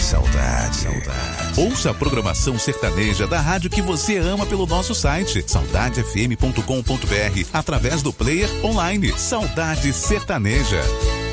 saudade. Ouça a programação sertaneja da rádio que você ama pelo nosso site saudadefm.com.br através do player online Saudade Sertaneja.